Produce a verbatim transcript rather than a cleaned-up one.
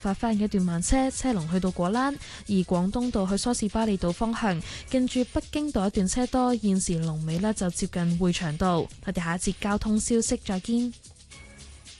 發翻一段慢車，車龍去到果欄；而廣東道去梳士巴利道方向，近住北京道一段車多，現時龍尾呢就接近匯祥道。我哋下一節交通消息再見。